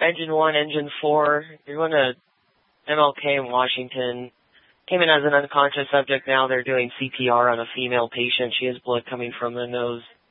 Engine 1, Engine 4. You're going to MLK in Washington. Came in as an unconscious subject. Now they're doing CPR on a female patient. She has blood coming from the nose.